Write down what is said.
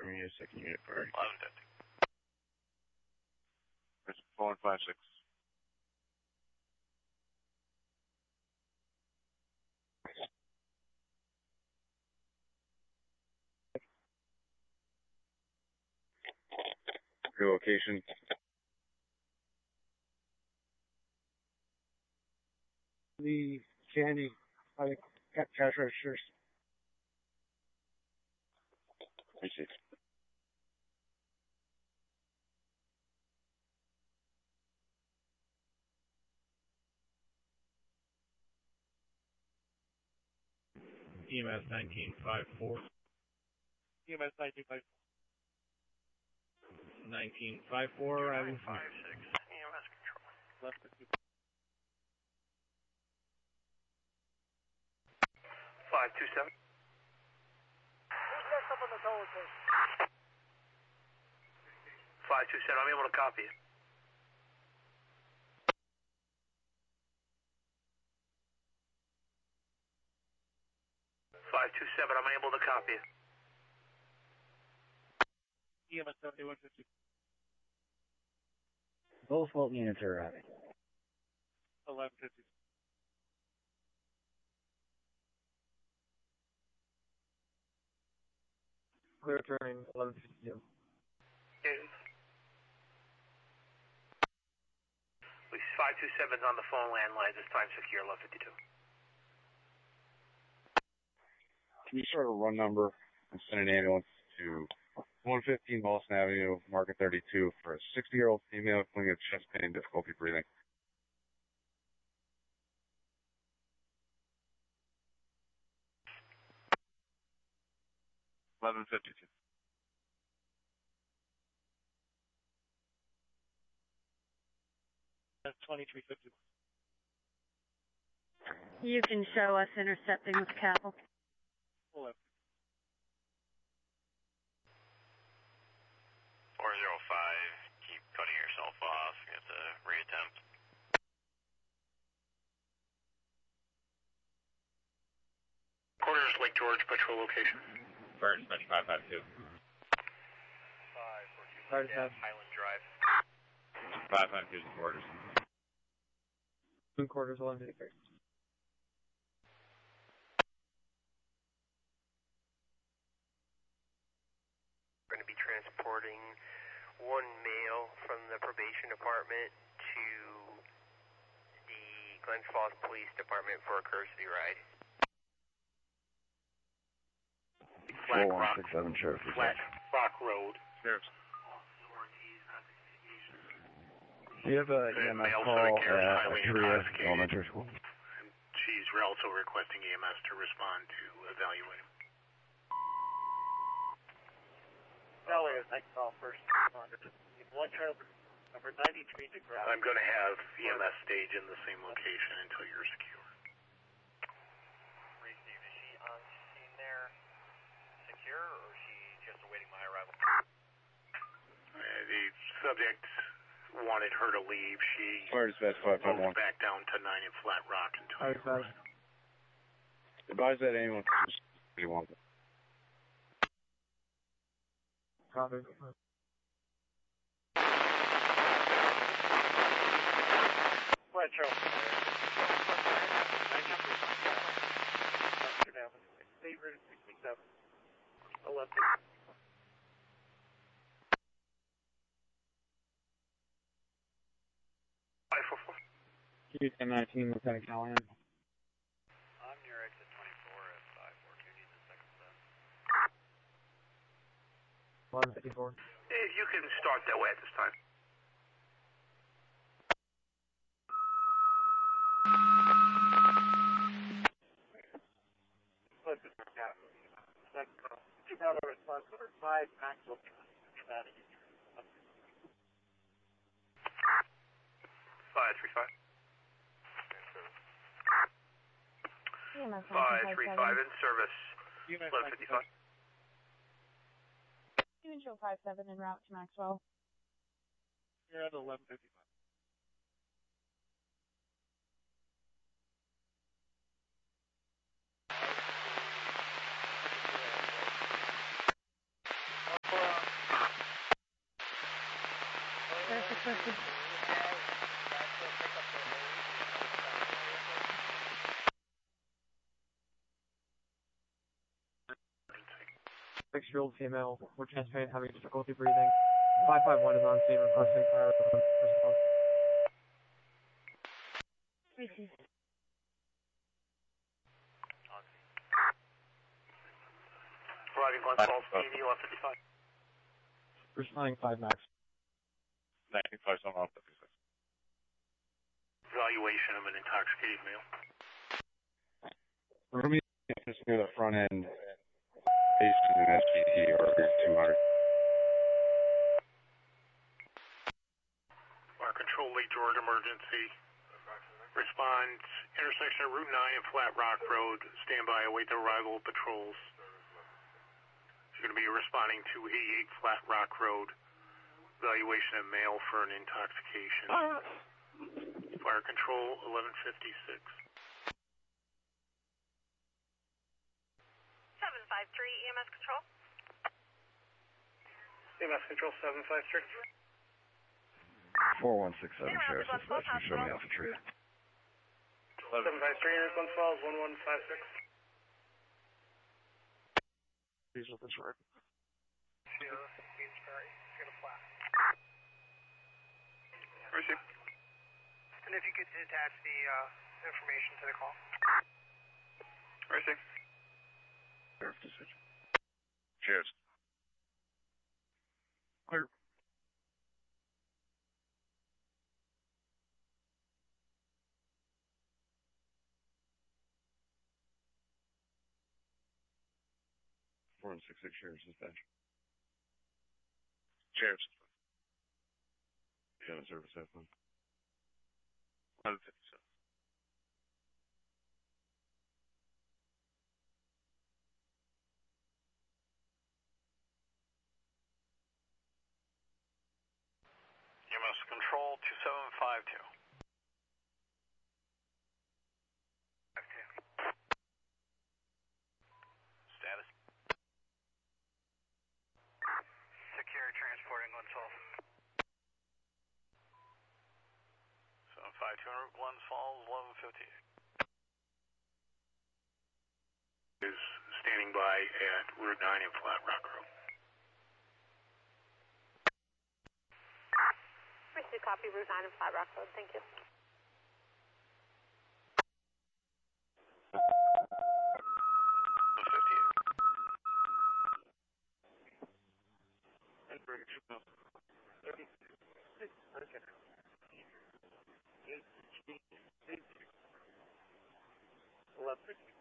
me a second unit priority. 1150. That's 4156. Your location. The candy, cash registers. Appreciate it. EMS 1954. EMS 1954. 1954, I will 956. EMS control. 1150. 527. Who's next up on the toll station? 527, I'm able to copy it. I'm able to copy it. EMS 7150. Both Fulton units are arriving. 1150. Clear turning 1152. Yes. 527's on the phone landline, this time secure 1152. Can you start a run number and send an ambulance to 115 Boston Avenue, Market 32 for a 60-year-old female complaining of chest pain and difficulty breathing? $11.52. That's 2350. You can show us intercepting with Capital. 11. 405, keep cutting yourself off, you have to reattempt. Quarters Lake George, patrol location. Fire dispatch 552. 542 Highland Drive. 552 is the quarters. Two quarters 1153. We're going to be transporting one male from the probation department to the Glens Falls Police Department for a courtesy ride. Flat Rock, Flat Rock Road. Sheriff. Do you have a EMS call at Korea Elementary School? She's also requesting EMS to respond to evaluate him. Valerie, next call first. One child number 93 to ground. I'm going to have EMS stage in the same location until you're secure. Received. Is she on scene there secure, or is she just awaiting my arrival? The subject wanted her to leave. She Fire dispatch 551. moved back down to 9 in Flat Rock until you arrive. Advise that ambulance he wants it. Copy. Flat Charles. State route 67. 11. Q1019, Lieutenant Callahan. I'm near exit 24 at 542. Needs a second set. 1154. If you can start that way at this time. Next call. 2,000 response number 5, Maxwell. 535. EMS 535 in service. 1155. You can show 57 en route to Maxwell. You're at 1155. Perfect. Six-year-old female. We're transporting having difficulty breathing. 551 is on scene requesting fire personnel. Receive. Arriving Glens Falls, PD 1155. Responding 5 max. 95, something off 56. Evaluation of an intoxicated male. Rumi just near the front end. Patient in SGT or 200. Our control Lake George emergency. Respond intersection of Route 9 and Flat Rock Road. Stand by, await the arrival of patrols. You're going to be responding to 88 Flat Rock Road. Evaluation of male for an intoxication. Fire control 1156. 753 EMS control. EMS control 753. 4167 Sheriff's Dispatcher, show me Alpha Tree. 753 Glens Falls 1156. These are the short. Sierra, Queensbury, get a flat. Receive. And if you could attach the information to the call. Receive. Sheriff's Dispatcher. Cheers. Clear. Four and 66 Sheriff's Dispatcher. Cheers. Got a service F1. 157. EMS control 2752. Status. Secure transporting Glens Falls. 752 Glens Falls 1158. Is standing by at Route 9 and Flat Rock Road. Receive copy, Route 9 and Flat Rock Road. Thank you. Okay.